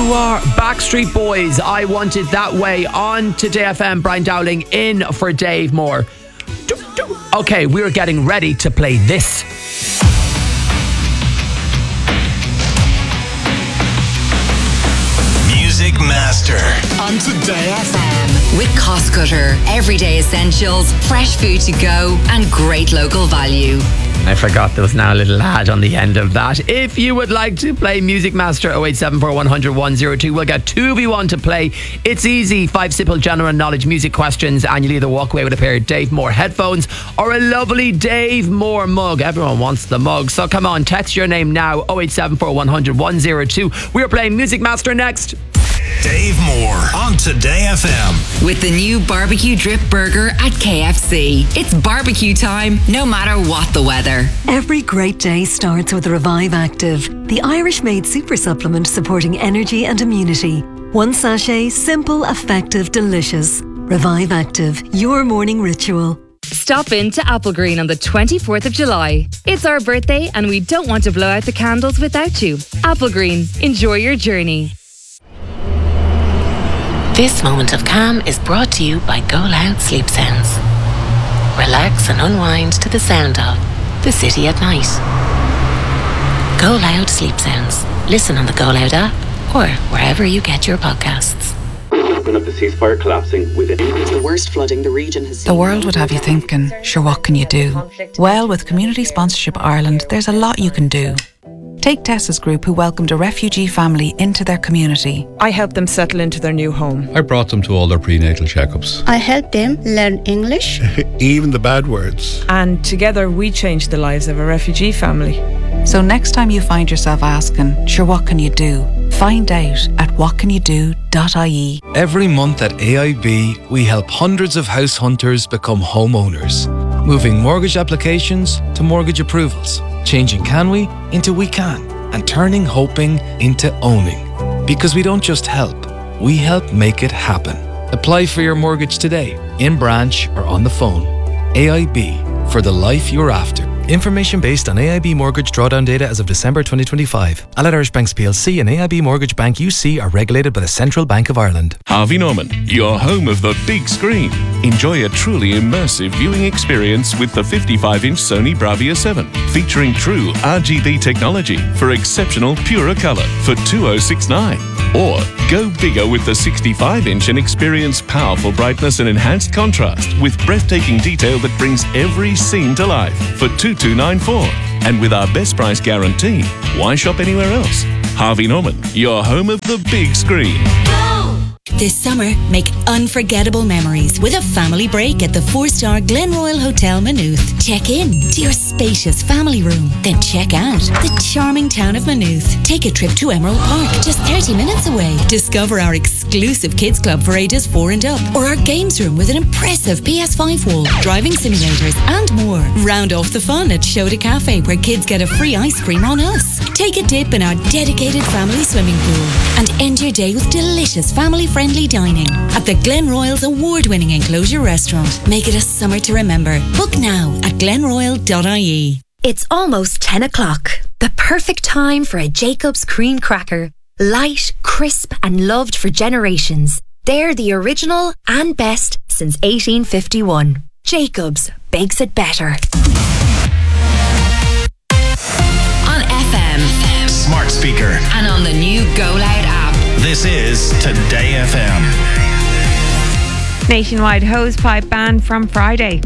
you are. Backstreet Boys, I Want It That Way on Today FM. Brian Dowling in for Dave Moore. Okay, we're getting ready to play this. Music Master on Today FM with Cost Cutter. Everyday essentials, fresh food to go, and great local value. I forgot there was now a little ad on the end of that. If you would like to play Music Master 0874 100 102, we'll get 2v1 to play. It's easy. 5 simple general knowledge music questions, and you'll either walk away with a pair of Dave Moore headphones or a lovely Dave Moore mug. Everyone wants the mug, so come on, text your name now 0874 100 102. We're playing Music Master next. Dave Moore on Today FM. With the new barbecue drip burger at KFC. It's barbecue time, no matter what the weather. Every great day starts with Revive Active, the Irish-made super supplement supporting energy and immunity. One sachet, simple, effective, delicious. Revive Active, your morning ritual. Stop in to Applegreen on the 24th of July. It's our birthday and we don't want to blow out the candles without you. Applegreen, enjoy your journey. This moment of calm is brought to you by Go Loud Sleep Sounds. Relax and unwind to the sound of the city at night. Go Loud Sleep Sounds. Listen on the Go Loud app or wherever you get your podcasts. Of the ceasefire collapsing within the worst flooding the region has seen. The world would have you thinking, sure, what can you do? Well, with Community Sponsorship Ireland, there's a lot you can do. Take Tessa's group, who welcomed a refugee family into their community. I helped them settle into their new home. I brought them to all their prenatal checkups. I helped them learn English. Even the bad words. And together we changed the lives of a refugee family. So next time you find yourself asking, sure, what can you do? Find out at whatcanyoudo.ie. Every month at AIB, we help hundreds of house hunters become homeowners. Moving mortgage applications to mortgage approvals. Changing can we into we can. And turning hoping into owning. Because we don't just help, we help make it happen. Apply for your mortgage today, in branch or on the phone. AIB, for the life you're after. Information based on AIB mortgage drawdown data as of December 2025. Allied Irish Banks plc and AIB Mortgage Bank UC are regulated by the Central Bank of Ireland. Harvey Norman, your home of the big screen. Enjoy a truly immersive viewing experience with the 55-inch Sony Bravia 7, featuring true RGB technology for exceptional purer colour for $2,069. Or go bigger with the 65-inch and experience powerful brightness and enhanced contrast with breathtaking detail that brings every scene to life for $2,294. And with our best price guarantee, why shop anywhere else? Harvey Norman, your home of the big screen. This summer, make unforgettable memories with a family break at the 4-star Glenroyal Hotel Maynooth. Check in to your spacious family room, then check out the charming town of Maynooth. Take a trip to Emerald Park, just 30 minutes away. Discover our exclusive kids club for ages 4 and up, or our games room with an impressive PS5 wall, driving simulators, and more. Round off the fun at Shoda Cafe, where kids get a free ice cream on us. Take a dip in our dedicated family swimming pool, and end your day with delicious family-friendly dining at the Glenroyal's award-winning enclosure restaurant. Make it a summer to remember. Book now at glenroyal.ie. It's almost 10 o'clock. The perfect time for a Jacob's cream cracker. Light, crisp and loved for generations. They're the original and best since 1851. Jacob's bakes it better. On FM, smart speaker, and on the new Go Loud app. This is Today FM. Nationwide hosepipe ban from Friday.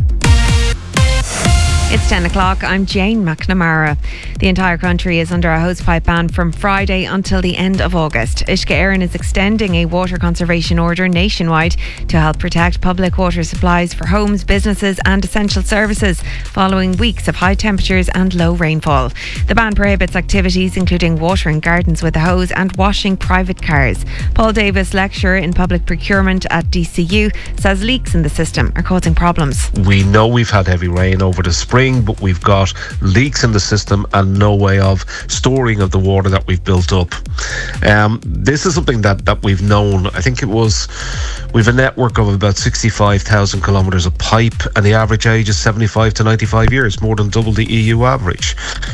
It's 10 o'clock. I'm Jane McNamara. The entire country is under a hosepipe ban from Friday until the end of August. Uisce Éireann is extending a water conservation order nationwide to help protect public water supplies for homes, businesses and essential services following weeks of high temperatures and low rainfall. The ban prohibits activities including watering gardens with a hose and washing private cars. Paul Davis, lecturer in public procurement at DCU, says leaks in the system are causing problems. We know we've had heavy rain over the spring, but we've got leaks in the system and no way of storing of the water that we've built up. This is something that we've known. I think we've a network of about 65,000 kilometres of pipe, and the average age is 75 to 95 years, more than double the EU average.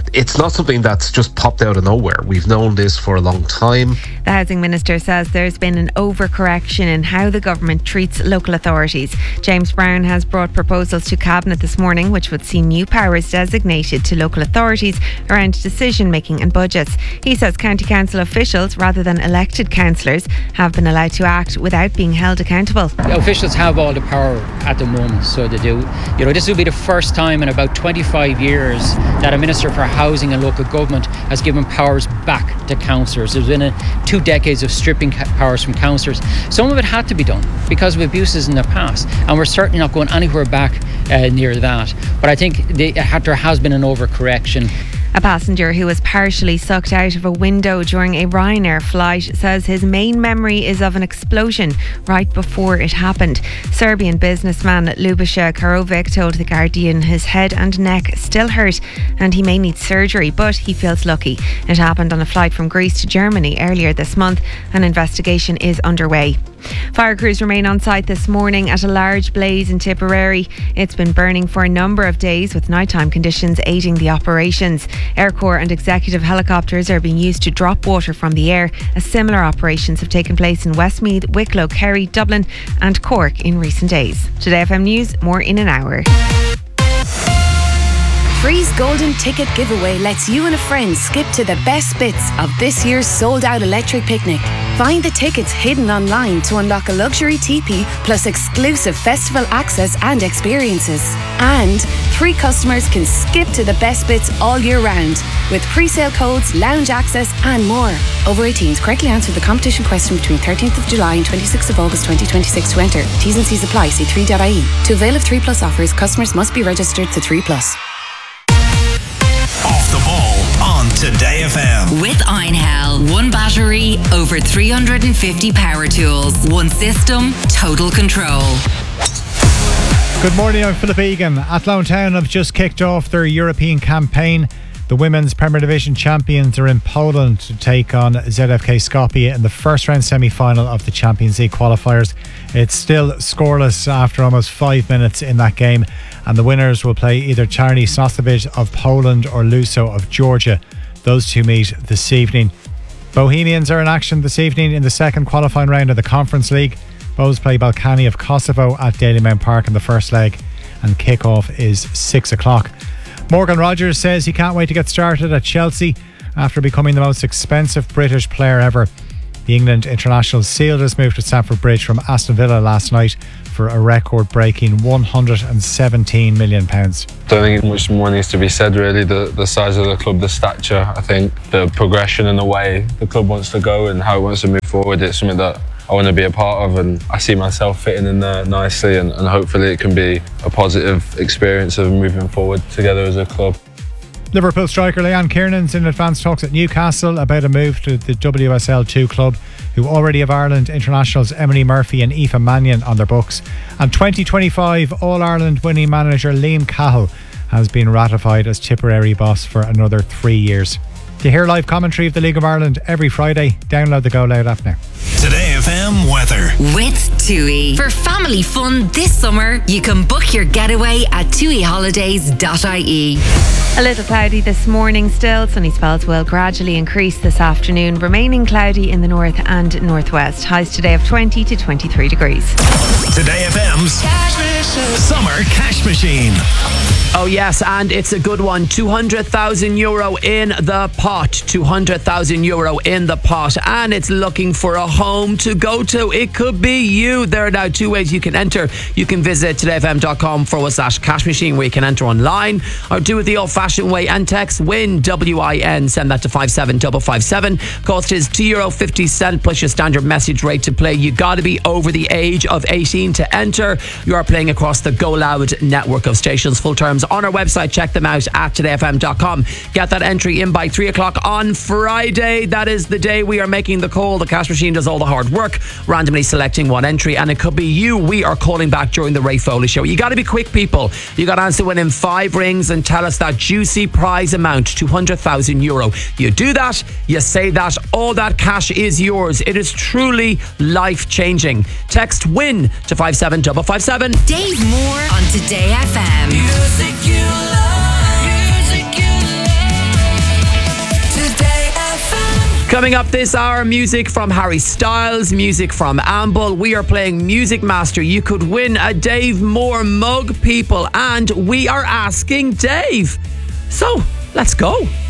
it's not something that's just popped out of nowhere. We've known this for a long time. The Housing Minister says there's been an overcorrection in how the government treats local authorities. James Brown has brought proposals to Cabinet this morning which would see new powers designated to local authorities around decision making and budgets. He says county council officials, rather than elected councillors, have been allowed to act without being held accountable. Officials have all the power at the moment, so they do. This will be the first time in about 25 years that a Minister for Housing and Local Government has given powers back to councillors. There's been 2 decades of stripping powers from councillors. Some of it had to be done because of abuses in the past, and we're certainly not going anywhere back near that. But I think there has been an overcorrection. A passenger who was partially sucked out of a window during a Ryanair flight says his main memory is of an explosion right before it happened. Serbian businessman Ljubiša Karovic told The Guardian his head and neck still hurt and he may need surgery, but he feels lucky. It happened on a flight from Greece to Germany earlier this month. An investigation is underway. Fire crews remain on site this morning at a large blaze in Tipperary. It's been burning for a number of days with nighttime conditions aiding the operations. Air Corps and executive helicopters are being used to drop water from the air, as similar operations have taken place in Westmeath, Wicklow, Kerry, Dublin and Cork in recent days. Today FM News, more in an hour. Free's Golden Ticket Giveaway lets you and a friend skip to the best bits of this year's sold-out electric picnic. Find the tickets hidden online to unlock a luxury teepee plus exclusive festival access and experiences. And 3 customers can skip to the best bits all year round with pre-sale codes, lounge access and more. Over 18s, correctly answer the competition question between 13th of July and 26th of August 2026 to enter. T's and C's apply. See 3.ie. To avail of 3 Plus offers, customers must be registered to 3 Plus. Off the ball on Today FM. With Einhell, 1 battery, over 350 power tools, 1 system, total control. Good morning, I'm Philip Egan. Athlone Town have just kicked off their European campaign. The Women's Premier Division champions are in Poland to take on ZFK Skopje in the first round semi-final of the Champions League qualifiers. It's still scoreless after almost 5 minutes in that game, and the winners will play either Czarny Sosnowiec of Poland or Luso of Georgia. Those two meet this evening. Bohemians are in action this evening in the second qualifying round of the Conference League. Bohs play Balkany of Kosovo at Dalymount Park in the first leg, and kick-off is 6 o'clock. Morgan Rogers says he can't wait to get started at Chelsea after becoming the most expensive British player ever. The England international sealed his move to Stamford Bridge from Aston Villa last night for a record-breaking £117 million. I don't think much more needs to be said really. The size of the club, the stature, I think the progression and the way the club wants to go and how it wants to move forward, it's something that I want to be a part of, and I see myself fitting in there nicely, and hopefully it can be a positive experience of moving forward together as a club. Liverpool striker Leanne Kiernan's in advanced talks at Newcastle about a move to the WSL 2 club, who already have Ireland internationals Emily Murphy and Aoife Mannion on their books. And 2025 All-Ireland winning manager Liam Cahill has been ratified as Tipperary boss for another 3 years. To hear live commentary of the League of Ireland every Friday, download the Go Loud app now. Today FM weather. With TUI. For family fun this summer, you can book your getaway at tuiholidays.ie. A little cloudy this morning still. Sunny spells will gradually increase this afternoon, remaining cloudy in the north and northwest. Highs today of 20 to 23 degrees. Today FM's Summer Cash Machine. Oh yes, and it's a good one. €200,000 in the pot. €200,000 in the pot, and it's looking for a home to go to. It could be you. There are now 2 ways you can enter. You can visit todayfm.com/cash machine, where you can enter online, or do it the old-fashioned way and text WIN WIN. Send that to 57557. Cost is €2.50 plus your standard message rate to play. You got to be over the age of 18 to enter. You are playing across the Go Loud network of stations. Full terms on our website. Check them out at todayfm.com. Get that entry in by 3 o'clock on Friday. That is the day we are making the call. The cash machine does all the hard work, randomly selecting one entry, and it could be you we are calling back during the Ray Foley show. You got to be quick, people. You got to answer within 5 rings and tell us that juicy prize amount, €200,000. You do that, you say that, all that cash is yours. It is truly life-changing. Text WIN to 57557. Dave Moore on Today FM. Music you love, music you love. Coming up this hour, music from Harry Styles, music from Amble. We are playing Music Master. You could win a Dave Moore mug, people, and we are asking Dave. So, let's go.